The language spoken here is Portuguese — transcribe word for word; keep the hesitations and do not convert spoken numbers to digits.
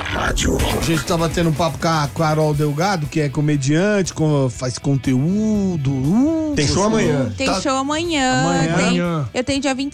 rádio. A gente tava tendo um papo com a Carol Delgado, que é comediante, com, faz conteúdo. Uh, Tem show amanhã. Tem Tá- show amanhã. Amanhã. Tem- Amanhã. eu tenho dia vinte